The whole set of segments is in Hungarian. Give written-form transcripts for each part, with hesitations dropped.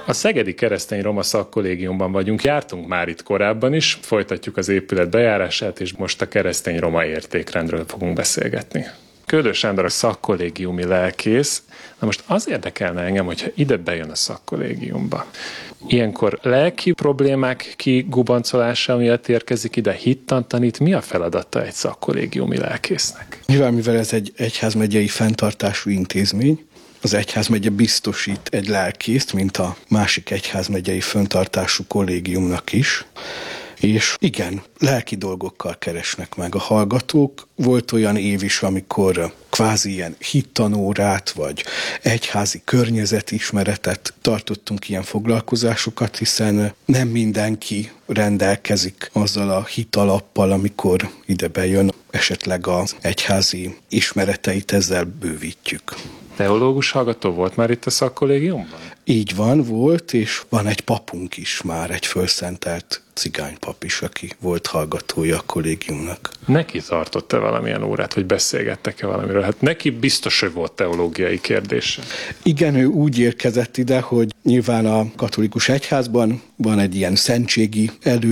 A Szegedi Keresztény Roma Szakkollégiumban vagyunk, jártunk már itt korábban is, folytatjuk az épület bejárását, és most a keresztény roma értékrendről fogunk beszélgetni. Köldör Sándor a szakkollégiumi lelkész. Na most az érdekelne engem, hogyha ide bejön a szakkollégiumba. Ilyenkor lelki problémák kigubancolása miatt érkezik ide, hittant tanít, mi a feladata egy szakkollégiumi lelkésznek? Nyilván, mivel ez egy egyházmegyei fenntartású intézmény, az egyházmegye biztosít egy lelkészt, mint a másik egyházmegyei fenntartású kollégiumnak is. És igen, lelki dolgokkal keresnek meg a hallgatók. Volt olyan év is, amikor kvázi ilyen hittanórát, vagy egyházi környezetismeretet tartottunk, ilyen foglalkozásokat, hiszen nem mindenki rendelkezik azzal a hitalappal, amikor ide bejön, esetleg az egyházi ismereteit ezzel bővítjük. Teológus hallgató volt már itt a szakkollégiumban? Így van, volt, és van egy papunk is már, egy fölszentelt cigánypap is, aki volt hallgatója a kollégiumnak. Neki tartott-e valamilyen órát, hogy beszélgettek-e valamiről? Hát neki biztos, hogy volt teológiai kérdése. Igen, ő úgy érkezett ide, hogy nyilván a katolikus egyházban van egy ilyen szentségi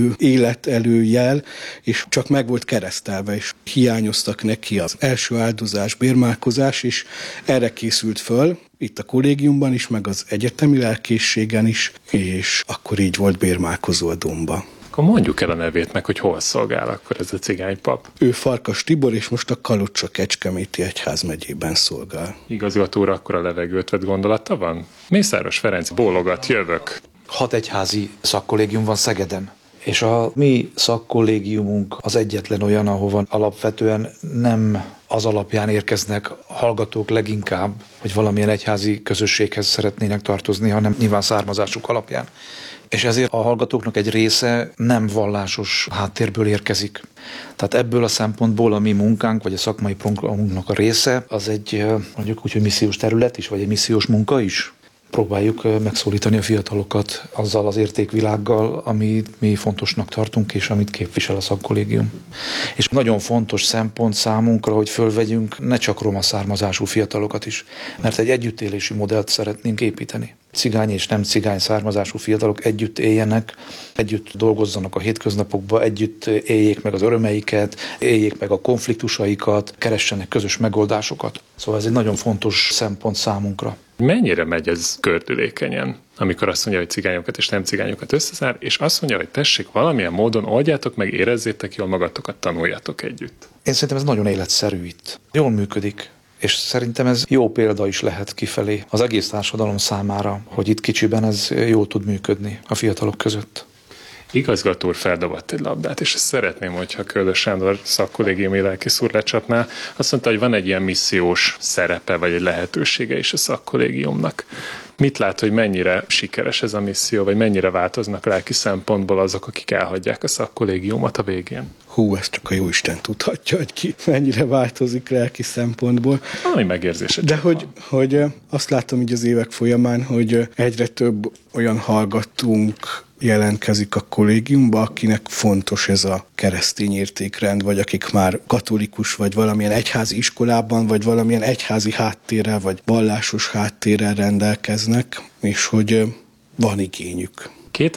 előjel, és csak meg volt keresztelve, és hiányoztak neki az első áldozás, bérmálkozás, és erre készült föl, itt a kollégiumban is, meg az egyetemi lelkészségen is, és akkor így volt bérmálkozó a domba. Akkor mondjuk el a nevét meg, hogy hol szolgál akkor ez a cigánypap. Ő Farkas Tibor, és most a Kalocsa-Kecskeméti egyházmegyében szolgál. Igazgatóra akkor a levegőt vett gondolata van? Mészáros Ferenc bólogat, jövök. 6 egyházi szakkollégium van Szegeden. És a mi szakkollégiumunk az egyetlen olyan, ahova alapvetően nem az alapján érkeznek hallgatók leginkább, hogy valamilyen egyházi közösséghez szeretnének tartozni, hanem nyilván származásuk alapján. És ezért a hallgatóknak egy része nem vallásos háttérből érkezik. Tehát ebből a szempontból a mi munkánk, vagy a szakmai programunknak a része, az egy mondjuk úgy, hogy missziós terület is, vagy egy missziós munka is. Próbáljuk megszólítani a fiatalokat azzal az értékvilággal, amit mi fontosnak tartunk, és amit képvisel a szakkollégium. És nagyon fontos szempont számunkra, hogy fölvegyünk ne csak roma származású fiatalokat is, mert egy együttélési modellt szeretnénk építeni. Cigány és nem cigány származású fiatalok együtt éljenek, együtt dolgozzanak a hétköznapokban, együtt éljék meg az örömeiket, éljék meg a konfliktusaikat, keressenek közös megoldásokat. Szóval ez egy nagyon fontos szempont számunkra. Mennyire megy ez gördülékenyen, amikor azt mondja, hogy cigányokat és nem cigányokat összezár, és azt mondja, hogy tessék, valamilyen módon oldjátok meg, érezzétek jól magatokat, tanuljátok együtt. Én szerintem ez nagyon életszerű itt. Jól működik. És szerintem ez jó példa is lehet kifelé az egész társadalom számára, hogy itt kicsiben ez jól tud működni a fiatalok között. Igazgató úr feldobott egy labdát, és szeretném, hogyha Köldör Sándor szakkollégiumi lelkész úr lecsapná. Azt mondta, hogy van egy ilyen missziós szerepe, vagy egy lehetősége is a szakkollégiumnak. Mit lát, hogy mennyire sikeres ez a misszió, vagy mennyire változnak lelki szempontból azok, akik elhagyják a szakkollégiumot a végén? Ezt csak a Jóisten tudhatja, hogy ki mennyire változik lelki szempontból. Valami megérzése. De hogy azt látom így az évek folyamán, hogy egyre több olyan hallgatunk jelentkezik a kollégiumba, akinek fontos ez a keresztény értékrend, vagy akik már katolikus, vagy valamilyen egyházi iskolában, vagy valamilyen egyházi háttérrel, vagy vallásos háttérrel rendelkeznek, és hogy van igényük.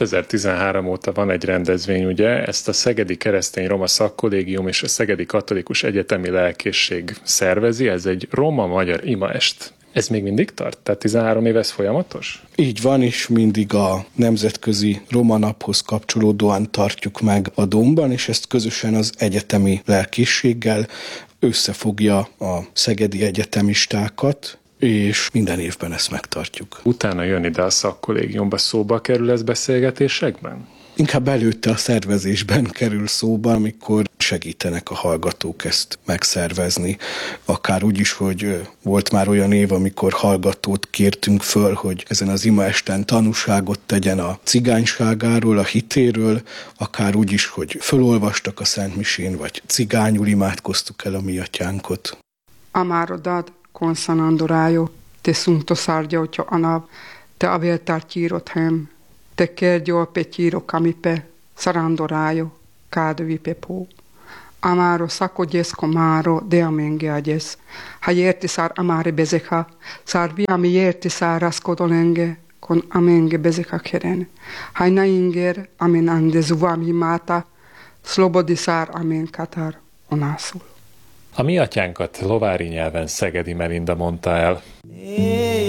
2013 óta van egy rendezvény, ugye, ezt a Szegedi Keresztény Roma Szakkollégium és a Szegedi Katolikus Egyetemi Lelkészség szervezi, ez egy roma-magyar imaest. Ez még mindig tart? Tehát 13 év ez folyamatos? Így van, és mindig a Nemzetközi Roma Naphoz kapcsolódóan tartjuk meg a domban, és ezt közösen az egyetemi lelkészséggel összefogja a szegedi egyetemistákat, és minden évben ezt megtartjuk. Utána jön ide a szakkollégiumba, szóba kerül ez beszélgetésekben? Inkább előtte a szervezésben kerül szóba, amikor segítenek a hallgatók ezt megszervezni. Akár úgy is, hogy volt már olyan év, amikor hallgatót kértünk föl, hogy ezen az imaesten tanúságot tegyen a cigányságáról, a hitéről, akár úgy is, hogy fölolvastak a Szentmisén, vagy cigányul imádkoztuk el a mi atyánkot. Amárodad, konszanandorájó, te szunto szárgyótja anav, te aveltár tyírothem, te kérgyol pe tyírok kamipe, szarandorájó, kádövipe pó. Amáro szakodjeszko máro, de amengeagyesz. Ha érti szár amári bezekha, szár viami érti szár raszkodolenge, con amen gebezek a keren. Hajna inger, amen ande zuvami máta, szlobodisár, amen katar onászul. A mi atyánkat lovári nyelven Szegedi Melinda mondta el.